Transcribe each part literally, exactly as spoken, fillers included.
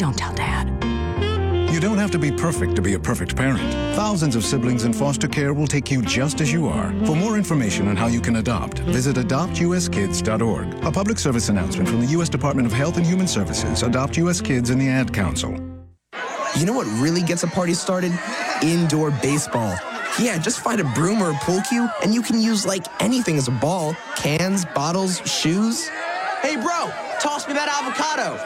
Don't tell Dad. You don't have to be perfect to be a perfect parent. Thousands of siblings in foster care will take you just as you are. For more information on how you can adopt, visit adopt u s kids dot org. A public service announcement from the U S Department of Health and Human Services, Adopt U S Kids, and the Ad Council. You know what really gets a party started? Indoor baseball. Yeah, just find a broom or a pool cue, and you can use like anything as a ball. Cans, bottles, shoes. Hey, bro, toss me that avocado.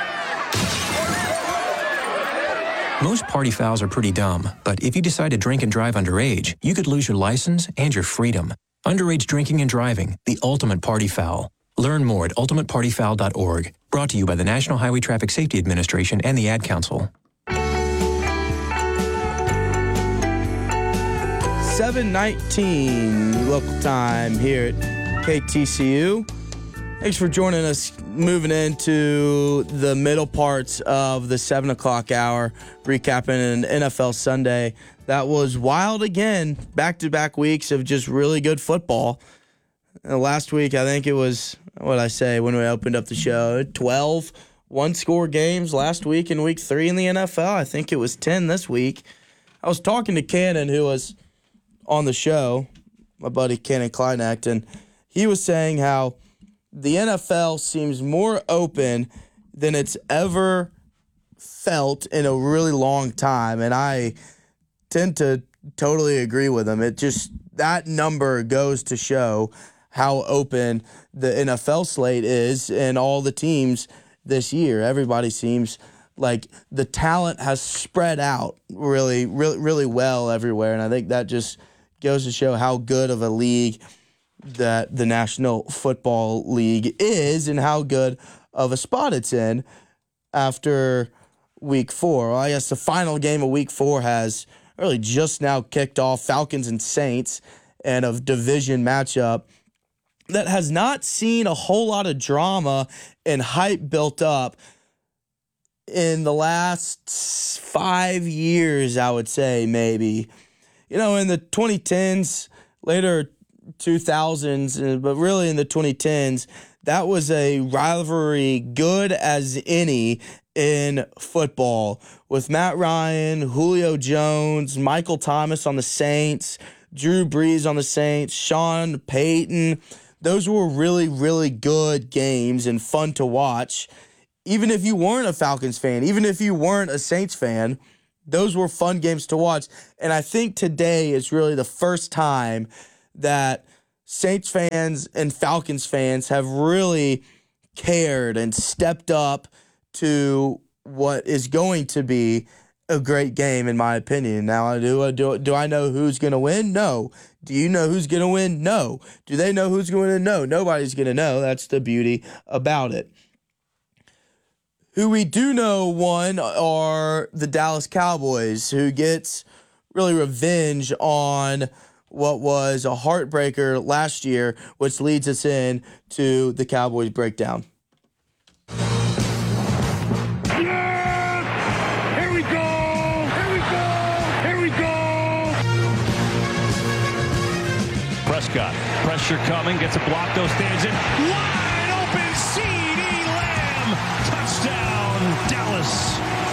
Most party fouls are pretty dumb, but if you decide to drink and drive underage, you could lose your license and your freedom. Underage drinking and driving, the ultimate party foul. Learn more at ultimate party foul dot org. Brought to you by the National Highway Traffic Safety Administration and the Ad Council. seven nineteen local time here at K T C U. Thanks for joining us, moving into the middle parts of the seven o'clock hour, recapping an N F L Sunday that was wild again, back-to-back weeks of just really good football. And last week, I think it was, what did I say when we opened up the show, twelve one-score games last week in week three in the N F L. I think it was ten this week. I was talking to Cannon, who was on the show, my buddy Cannon Kleinecht, and he was saying how the N F L seems more open than it's ever felt in a really long time, and I tend to totally agree with him. It just, that number goes to show how open the N F L slate is and all the teams this year. Everybody seems like the talent has spread out really, really, really well everywhere, and I think that just goes to show how good of a league that the National Football League is and how good of a spot it's in after week four. Well, I guess the final game of week four has really just now kicked off, Falcons and Saints, and a division matchup that has not seen a whole lot of drama and hype built up in the last five years, I would say, maybe. You know, in the twenty tens, later two thousands, but really in the twenty tens, that was a rivalry good as any in football, with Matt Ryan, Julio Jones, Michael Thomas on the Saints, Drew Brees on the Saints, Sean Payton. Those were really, really good games and fun to watch. Even if you weren't a Falcons fan, even if you weren't a Saints fan, those were fun games to watch. And I think today is really the first time that Saints fans and Falcons fans have really cared and stepped up to what is going to be a great game, in my opinion. Now, do, do, do I know who's going to win? No. Do you know who's going to win? No. Do they know who's going to know? Nobody's going to know. That's the beauty about it. Who we do know won are the Dallas Cowboys, who gets really revenge on what was a heartbreaker last year, which leads us in to the Cowboys breakdown. Yes! Here we go! Here we go! Here we go! Prescott, pressure coming, gets a block, though, stands in. Wide open, CeeDee Lamb! Touchdown, Dallas!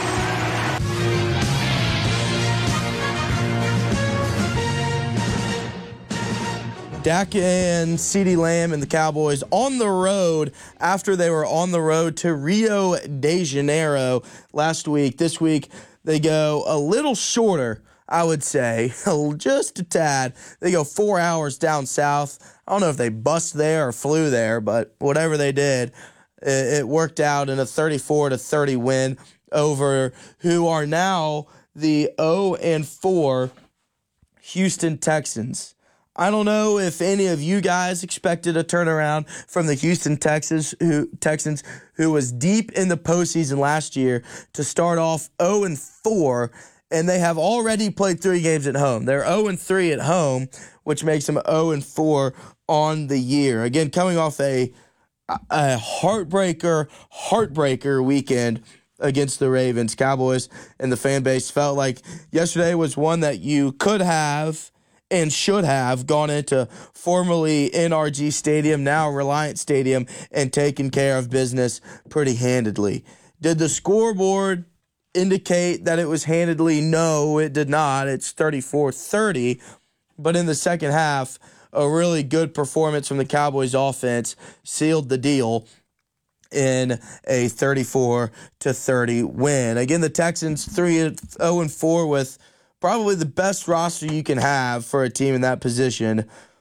Dak and CeeDee Lamb and the Cowboys on the road after they were on the road to Rio de Janeiro last week. This week, they go a little shorter, I would say, just a tad. They go four hours down south. I don't know if they bust there or flew there, but whatever they did, it worked out in a thirty-four to thirty win over who are now the oh and four Houston Texans. I don't know if any of you guys expected a turnaround from the Houston Texans, who Texans, who was deep in the postseason last year, to start off oh and four, and they have already played three games at home. They're oh and three at home, which makes them oh and four on the year. Again, coming off a a heartbreaker, heartbreaker weekend against the Ravens. Cowboys and the fan base felt like yesterday was one that you could have and should have gone into formerly N R G Stadium, now Reliant Stadium, and taken care of business pretty handedly. Did the scoreboard indicate that it was handedly? No, it did not. It's thirty-four thirty. But in the second half, a really good performance from the Cowboys offense sealed the deal in a thirty-four to thirty win. Again, the Texans three oh and four with probably the best roster you can have for a team in that position.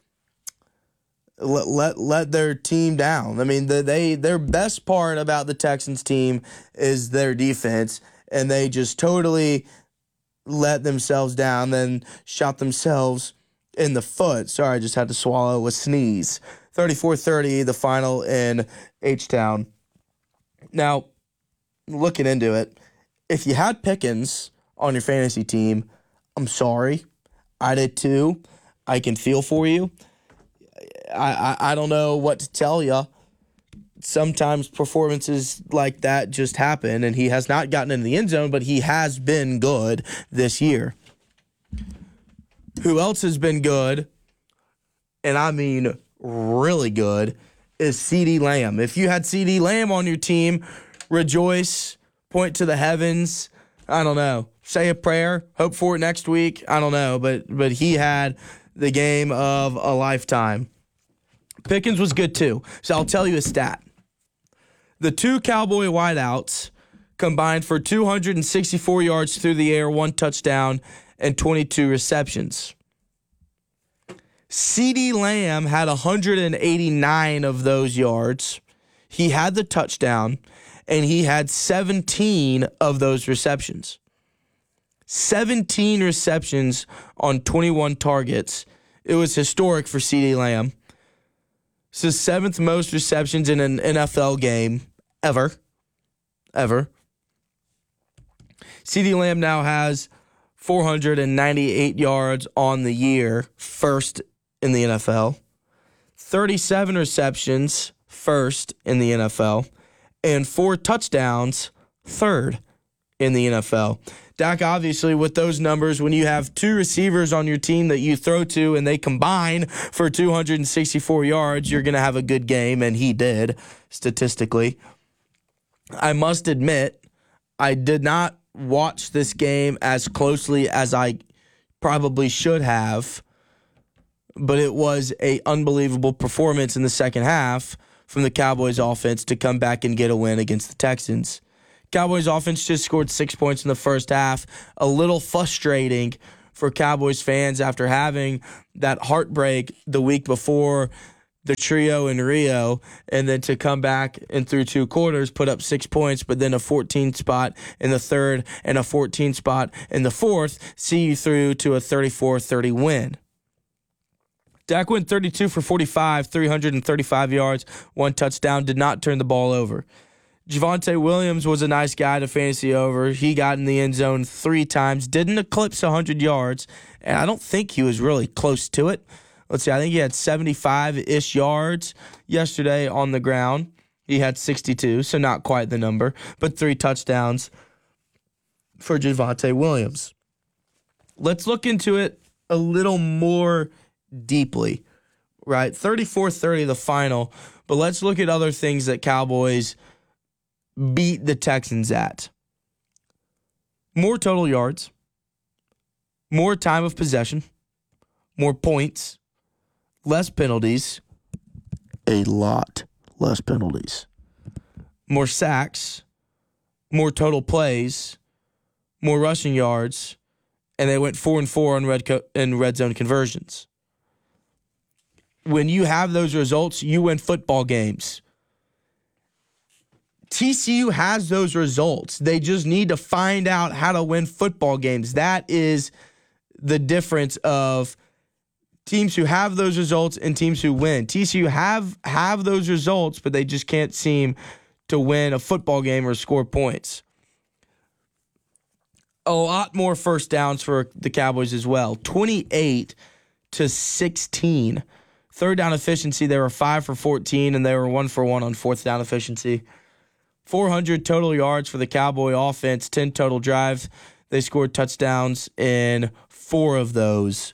Let let, let their team down. I mean, the, they their best part about the Texans team is their defense, and they just totally let themselves down, then shot themselves in the foot. Sorry, I just had to swallow a sneeze. thirty-four thirty, the final in H-Town. Now, looking into it, if you had Pickens on your fantasy team, I'm sorry. I did too. I can feel for you. I, I, I don't know what to tell you. Sometimes performances like that just happen, and he has not gotten into the end zone, but he has been good this year. Who else has been good, and I mean really good, is CeeDee Lamb. If you had CeeDee Lamb on your team, rejoice, point to the heavens. I don't know. Say a prayer. Hope for it next week. I don't know, but but he had the game of a lifetime. Pickens was good too. So I'll tell you a stat. The two Cowboy wideouts combined for two hundred sixty-four yards through the air, one touchdown, and twenty-two receptions. CeeDee Lamb had one hundred eighty-nine of those yards. He had the touchdown, and he had seventeen of those receptions. seventeen receptions on twenty-one targets. It was historic for CeeDee Lamb. It's the seventh most receptions in an N F L game ever. Ever. CeeDee Lamb now has four hundred ninety-eight yards on the year, first in the N F L. thirty-seven receptions, first in the N F L. And four touchdowns, third in the N F L. Dak, obviously, with those numbers, when you have two receivers on your team that you throw to and they combine for two hundred sixty-four yards, you're going to have a good game, and he did, statistically. I must admit, I did not watch this game as closely as I probably should have, but it was an unbelievable performance in the second half from the Cowboys offense to come back and get a win against the Texans. Cowboys offense just scored six points in the first half. A little frustrating for Cowboys fans after having that heartbreak the week before the trio in Rio, and then to come back and through two quarters put up six points, but then a fourteen spot in the third and a fourteen spot in the fourth see you through to a thirty-four thirty win. Dak went thirty-two for forty-five, three hundred thirty-five yards, one touchdown, did not turn the ball over. Javonte Williams was a nice guy to fantasy over. He got in the end zone three times, didn't eclipse one hundred yards, and I don't think he was really close to it. Let's see, I think he had seventy-five-ish yards yesterday on the ground. He had sixty-two, so not quite the number, but three touchdowns for Javonte Williams. Let's look into it a little more deeply, right? thirty-four thirty the final, but let's look at other things that Cowboys beat the Texans at. More total yards, more time of possession, more points, less penalties, a lot less penalties, more sacks, more total plays, more rushing yards, and they went four and four on red co- in red zone conversions. When you have those results, you win football games. T C U has those results. They just need to find out how to win football games. That is the difference of teams who have those results and teams who win. T C U have, have those results, but they just can't seem to win a football game or score points. A lot more first downs for the Cowboys as well. twenty-eight to sixteen. Third down efficiency, they were five for fourteen, and they were one for one on fourth down efficiency. four hundred total yards for the Cowboy offense, ten total drives. They scored touchdowns in four of those.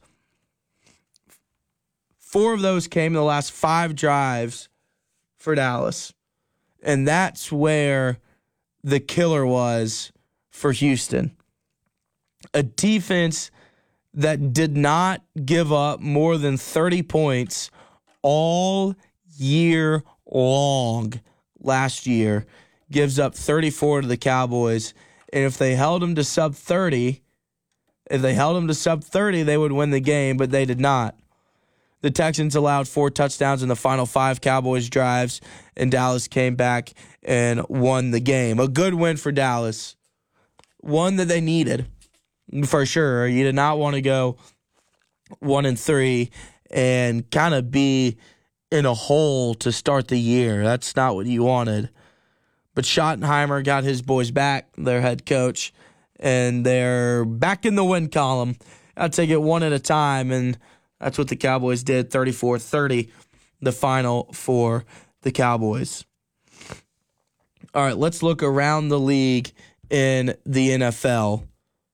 Four of those came in the last five drives for Dallas. And that's where the killer was for Houston. A defense that did not give up more than thirty points all year long last year gives up thirty-four to the Cowboys. And if they held them to sub thirty, if they held them to sub thirty, they would win the game, but they did not. The Texans allowed four touchdowns in the final five Cowboys drives, and Dallas came back and won the game. A good win for Dallas. One that they needed, for sure. You did not want to go one and three and kind of be in a hole to start the year. That's not what you wanted. But Schottenheimer got his boys back, their head coach, and they're back in the win column. I'll take it one at a time, and that's what the Cowboys did, thirty-four thirty, the final for the Cowboys. All right, let's look around the league in the N F L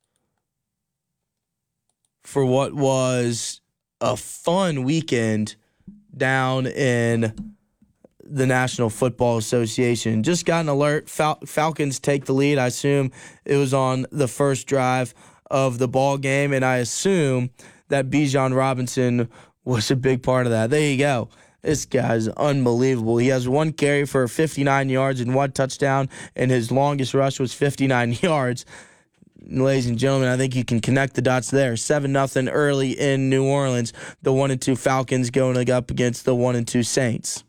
for what was a fun weekend down in the National Football Association. Just got an alert. Fal- Falcons take the lead. I assume it was on the first drive of the ball game, and I assume that Bijan Robinson was a big part of that. There you go. This guy's unbelievable. He has one carry for fifty-nine yards and one touchdown, and his longest rush was fifty-nine yards. Ladies and gentlemen, I think you can connect the dots there. seven nothing early in New Orleans. The one and two Falcons going up against the one and two Saints.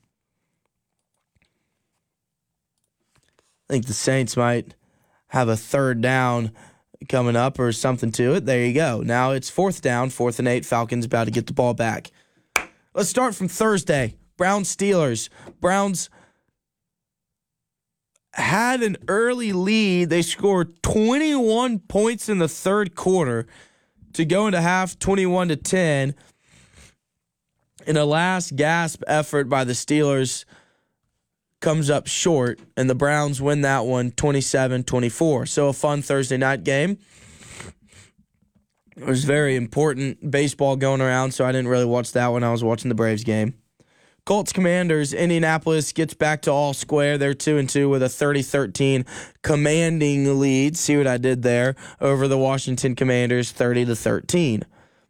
I think the Saints might have a third down coming up or something to it. There you go. Now it's fourth down, fourth and eight. Falcons about to get the ball back. Let's start from Thursday. Browns Steelers. Browns had an early lead. They scored twenty-one points in the third quarter to go into half twenty-one to ten. In a last gasp effort by the Steelers comes up short, and the Browns win that one twenty-seven twenty-four. So a fun Thursday night game. It was very important baseball going around, so I didn't really watch that when I was watching the Braves game. Colts Commanders, Indianapolis gets back to all square. They're two and two with a thirty thirteen commanding lead. See what I did there over the Washington Commanders, thirty to thirteen.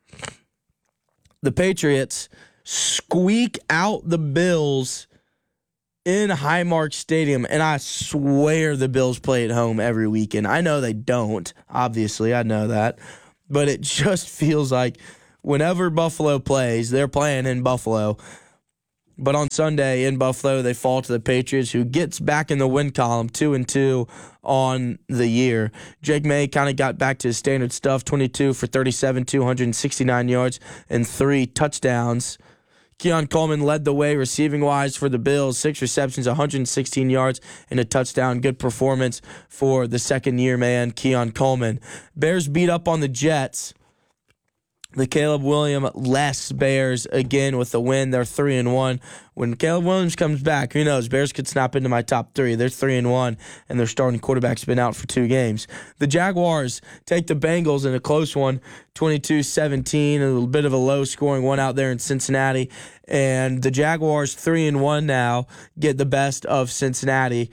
The Patriots squeak out the Bills in Highmark Stadium, and I swear the Bills play at home every weekend. I know they don't, obviously, I know that, but it just feels like whenever Buffalo plays, they're playing in Buffalo. But on Sunday in Buffalo, they fall to the Patriots, who gets back in the win column, two and two on the year. Drake May kind of got back to his standard stuff, twenty-two for thirty-seven, two hundred sixty-nine yards, and three touchdowns. Keon Coleman led the way receiving-wise for the Bills, six receptions, one hundred sixteen yards, and a touchdown. Good performance for the second-year man, Keon Coleman. Bears beat up on the Jets. The Caleb Williams-less Bears again with the win. They're three and one. When Caleb Williams comes back, who knows? Bears could snap into my top three. They're three and one, and their starting quarterback's been out for two games. The Jaguars take the Bengals in a close one, twenty-two seventeen. A little bit of a low-scoring one out there in Cincinnati, and the Jaguars three and one now get the best of Cincinnati.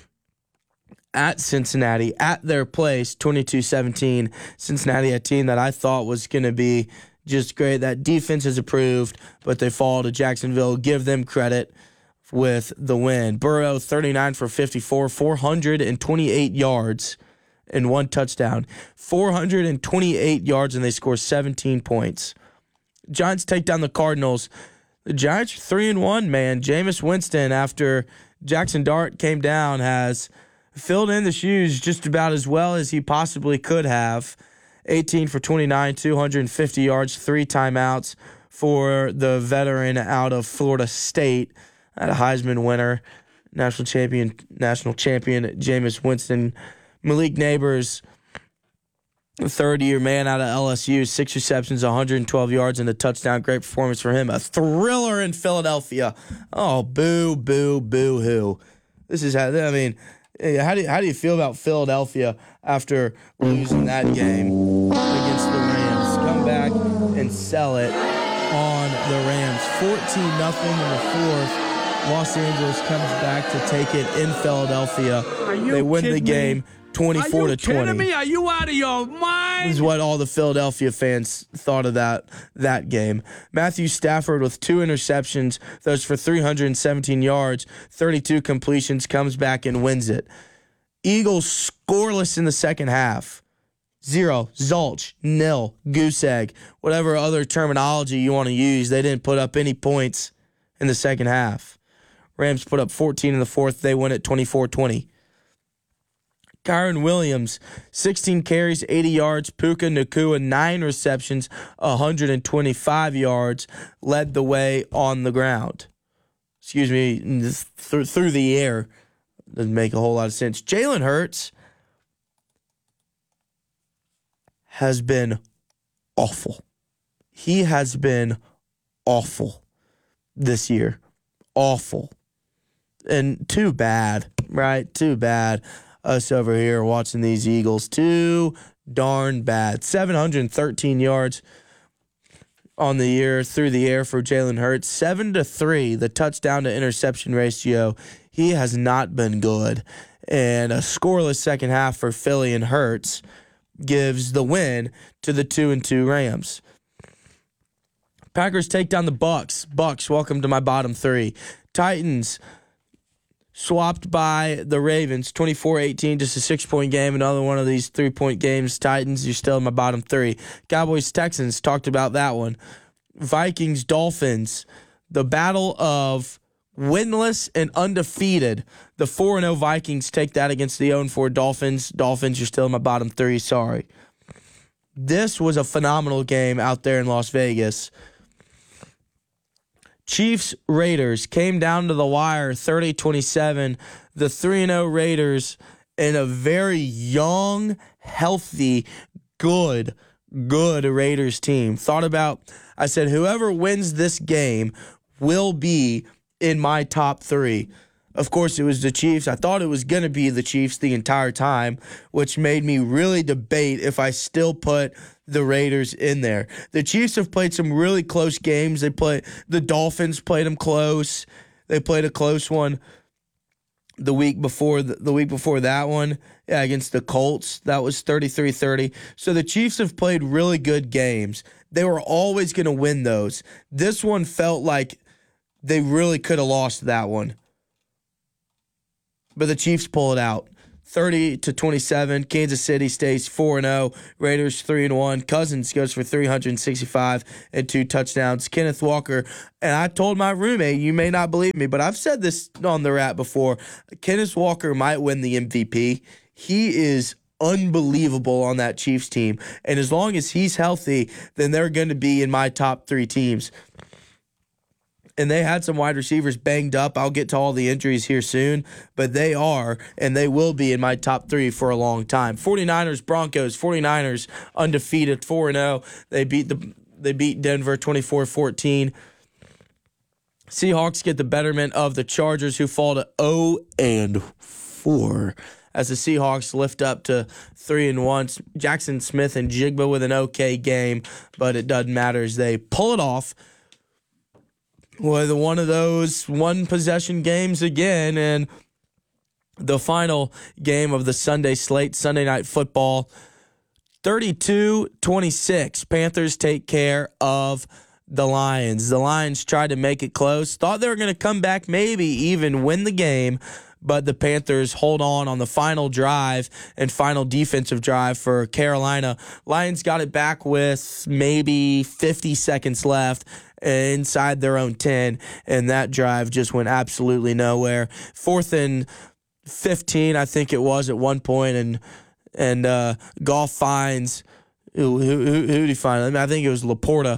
At Cincinnati, at their place, twenty-two seventeen. Cincinnati, a team that I thought was going to be just great. That defense is approved, but they fall to Jacksonville. Give them credit with the win. Burrow, thirty-nine for fifty-four, four hundred twenty-eight yards and one touchdown. four hundred twenty-eight yards, and they score seventeen points. Giants take down the Cardinals. The Giants are three and one, man. Jameis Winston, after Jackson Dart came down, has filled in the shoes just about as well as he possibly could have. eighteen for twenty-nine, two hundred fifty yards, three timeouts for the veteran out of Florida State, a Heisman winner, national champion, national champion Jameis Winston. Malik Neighbors, third-year man out of L S U, six receptions, one hundred twelve yards, and a touchdown. Great performance for him. A thriller in Philadelphia. Oh, boo, boo, boo, hoo. This is how, I mean, How do you, how do you feel about Philadelphia after losing that game against the Rams? Come back and sell it on the Rams. fourteen nothing in the fourth. Los Angeles comes back to take it in Philadelphia. Are you They win the kidding game me? twenty-four to Are you kidding twenty. me? Are you out of your mind? This is what all the Philadelphia fans thought of that that game. Matthew Stafford with two interceptions, those for three hundred seventeen yards, thirty-two completions, comes back and wins it. Eagles scoreless in the second half. Zero, zilch, nil, goose egg, whatever other terminology you want to use. They didn't put up any points in the second half. Rams put up fourteen in the fourth. They win it twenty-four twenty. Kyron Williams, sixteen carries, eighty yards. Puka Nacua, nine receptions, one hundred twenty-five yards, led the way on the ground. Excuse me, through, through the air. Doesn't make a whole lot of sense. Jalen Hurts has been awful. He has been awful this year. Awful. And too bad, right? Too bad. Us over here watching these Eagles. Too darn bad. seven hundred thirteen yards on the year through the air for Jalen Hurts. seven to three, the touchdown to interception ratio. He has not been good. And a scoreless second half for Philly and Hurts gives the win to the two and two Rams. Packers take down the Bucks. Bucks, welcome to my bottom three. Titans swapped by the Ravens, twenty-four eighteen, just a six-point game. Another one of these three-point games. Titans, you're still in my bottom three. Cowboys, Texans, talked about that one. Vikings, Dolphins, the battle of winless and undefeated. The four and oh Vikings take that against the oh and four Dolphins. Dolphins, you're still in my bottom three. Sorry. This was a phenomenal game out there in Las Vegas. Chiefs, Raiders came down to the wire, thirty twenty-seven. The three and oh Raiders and a very young, healthy, good, good Raiders team. Thought about, I said, whoever wins this game will be in my top three. Of course, it was the Chiefs. I thought it was going to be the Chiefs the entire time, which made me really debate if I still put the Raiders in there. The Chiefs have played some really close games. They play the Dolphins played them close. They played a close one the week before the, the week before that one, yeah, against the Colts. That was thirty-three thirty. So the Chiefs have played really good games. They were always going to win those. This one felt like they really could have lost that one. But the Chiefs pull it out. thirty to twenty-seven. Kansas City stays four and oh. Raiders three and one. Cousins goes for three hundred sixty-five and two touchdowns. Kenneth Walker, and I told my roommate, you may not believe me, but I've said this on the Wrap before. Kenneth Walker might win the M V P. He is unbelievable on that Chiefs team. And as long as he's healthy, then they're going to be in my top three teams. And they had some wide receivers banged up. I'll get to all the injuries here soon, but they are, and they will be in my top three for a long time. 49ers, Broncos, 49ers undefeated, four and oh. They beat the they beat Denver twenty-four fourteen. Seahawks get the betterment of the Chargers, who fall to oh and four. As the Seahawks lift up to three and one. Jackson Smith and Jigba with an okay game, but it doesn't matter as they pull it off with one of those one-possession games again, and the final game of the Sunday slate, Sunday Night Football, thirty-two twenty-six. Panthers take care of the Lions. The Lions tried to make it close, thought they were going to come back, maybe even win the game, but the Panthers hold on on the final drive and final defensive drive for Carolina. Lions got it back with maybe fifty seconds left inside their own ten, and that drive just went absolutely nowhere. Fourth and fifteen, I think it was at one point, and and uh, Goff finds who who who did he find? I, mean, I think it was Laporta.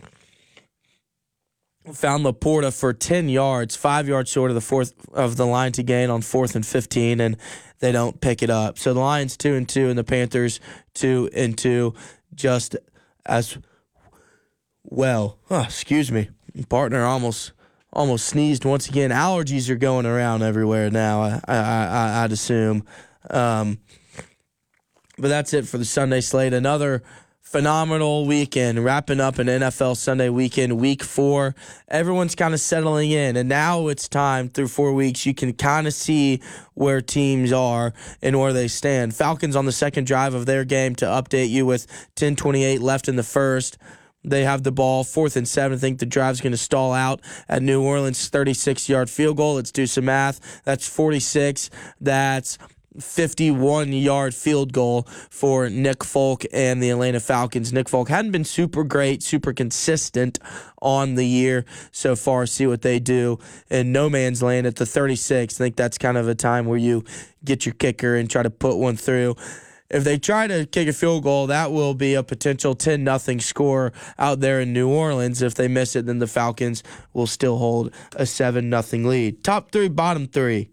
Found Laporta for ten yards, five yards short of the fourth of the line to gain on fourth and fifteen, and they don't pick it up. So the Lions two and two, and the Panthers two and two, just as well. Oh, excuse me, partner almost almost sneezed once again. Allergies are going around everywhere now. I I, I I'd assume, um, but that's it for the Sunday slate. Another phenomenal weekend, wrapping up an N F L Sunday weekend, week four. Everyone's kind of settling in, and now it's time through four weeks. You can kind of see where teams are and where they stand. Falcons on the second drive of their game to update you with ten twenty-eight left in the first. They have the ball, fourth and seven. I think the drive's going to stall out at New Orleans' thirty-six-yard field goal. Let's do some math. That's forty-six. That's fifty-one-yard field goal for Nick Folk and the Atlanta Falcons. Nick Folk hadn't been super great, super consistent on the year so far. See what they do in no man's land at the thirty-six. I think that's kind of a time where you get your kicker and try to put one through. If they try to kick a field goal, that will be a potential ten nothing score out there in New Orleans. If they miss it, then the Falcons will still hold a seven nothing lead. Top three, bottom three.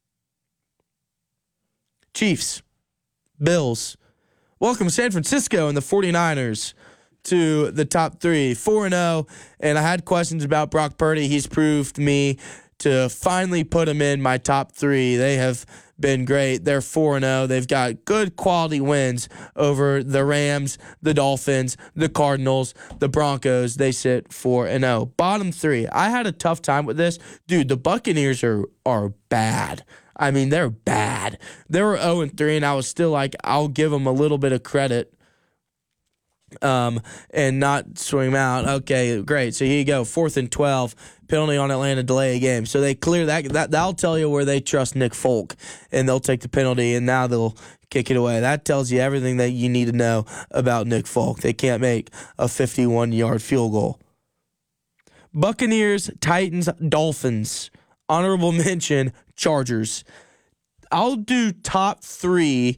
Chiefs, Bills. Welcome San Francisco and the forty-niners to the top three. four and oh, and I had questions about Brock Purdy. He's proved me to finally put him in my top three. They have been great. They're four and oh. They've got good quality wins over the Rams, the Dolphins, the Cardinals, the Broncos. They sit four and oh. Bottom three. I had a tough time with this. Dude, the Buccaneers are are bad. I mean, they're bad. They were oh and three, and I was still like, I'll give them a little bit of credit um, and not swing them out. Okay, great. So here you go. Fourth and twelve. Penalty on Atlanta, delay a game. So they clear that. that. That'll tell you where they trust Nick Folk, and they'll take the penalty, and now they'll kick it away. That tells you everything that you need to know about Nick Folk. They can't make a fifty-one-yard field goal. Buccaneers, Titans, Dolphins. Honorable mention, Chargers. I'll do top three,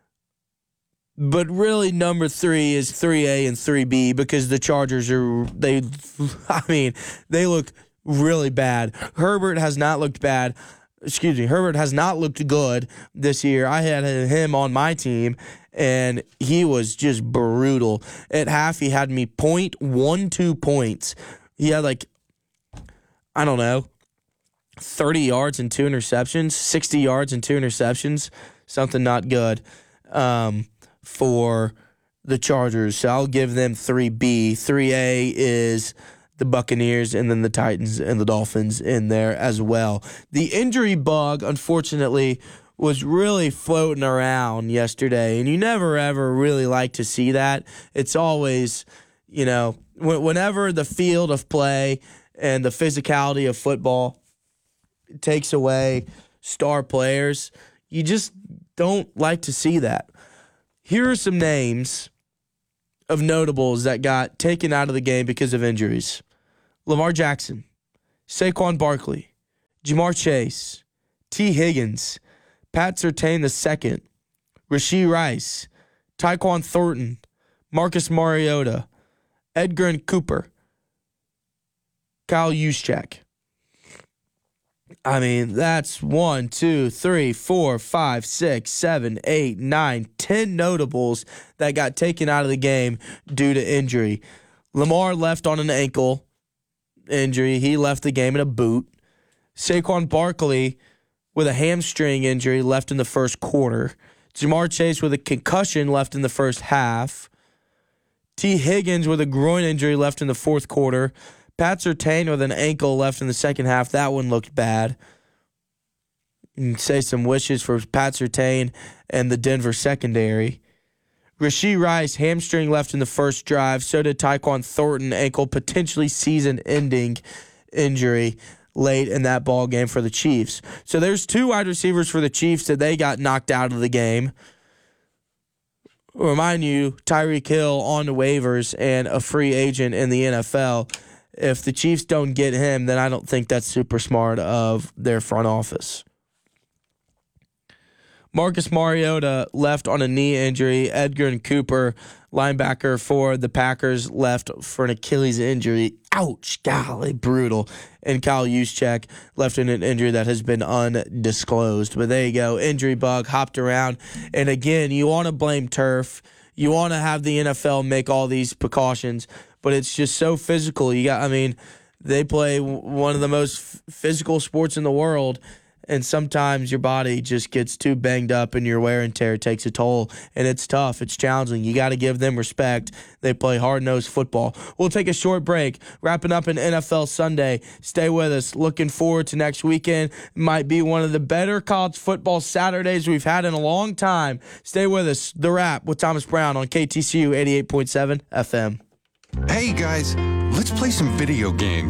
but really number three is three A and three B because the Chargers are, they, I mean, they look really bad. Herbert has not looked bad. Excuse me, Herbert has not looked good this year. I had him on my team, and he was just brutal. At half, he had me zero point one two points. He had like, I don't know, thirty yards and two interceptions, sixty yards and two interceptions, something not good um, for the Chargers. So I'll give them three B. three A is the Buccaneers, and then the Titans and the Dolphins in there as well. The injury bug, unfortunately, was really floating around yesterday, and you never, ever really like to see that. It's always, you know, whenever the field of play and the physicality of football takes away star players, you just don't like to see that. Here are some names of notables that got taken out of the game because of injuries. Lamar Jackson, Saquon Barkley, Jamar Chase, T. Higgins, Pat Surtain the second, Rashee Rice, Tyquan Thornton, Marcus Mariota, Edgar and Cooper, Kyle Juszczyk. I mean, that's one, two, three, four, five, six, seven, eight, nine, ten notables that got taken out of the game due to injury. Lamar left on an ankle injury. He left the game in a boot. Saquon Barkley with a hamstring injury left in the first quarter. Jamar Chase with a concussion left in the first half. T. Higgins with a groin injury left in the fourth quarter. Pat Surtain with an ankle left in the second half. That one looked bad. And say some wishes for Pat Surtain and the Denver secondary. Rashee Rice, hamstring left in the first drive. So did Tyquan Thornton, ankle potentially season-ending injury late in that ball game for the Chiefs. So there's two wide receivers for the Chiefs that they got knocked out of the game. Remind you, Tyreek Hill on the waivers and a free agent in the N F L. If the Chiefs don't get him, then I don't think that's super smart of their front office. Marcus Mariota left on a knee injury. Edgar and Cooper, linebacker for the Packers, left for an Achilles injury. Ouch, golly, brutal. And Kyle Juszczyk left in an injury that has been undisclosed. But there you go, injury bug, hopped around. And again, you want to blame turf. You want to have the N F L make all these precautions, but it's just so physical. You got, I mean, they play one of the most physical sports in the world, And sometimes your body just gets too banged up and your wear and tear takes a toll. And it's tough. It's challenging. You got to give them respect. They play hard-nosed football. We'll take a short break. Wrapping up an N F L Sunday. Stay with us. Looking forward to next weekend. Might be one of the better college football Saturdays we've had in a long time. Stay with us. The Wrap with Thomas Brown on K T C U eighty-eight point seven F M. Hey guys, let's play some video games.